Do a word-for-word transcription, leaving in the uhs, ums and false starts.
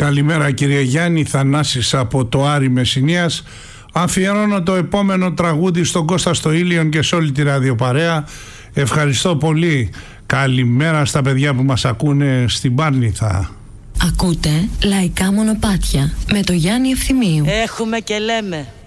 Καλημέρα κύριε Γιάννη, Θανάσης από το Άρη Μεσσηνίας. Αφιερώνω το επόμενο τραγούδι στον Κώστα στο Ήλιον και σε όλη τη ραδιοπαρέα. Ευχαριστώ πολύ. Καλημέρα στα παιδιά που μας ακούνε στην Πάρνηθα. Ακούτε Λαϊκά Μονοπάτια με το Γιάννη Ευθυμίου. Έχουμε και λέμε.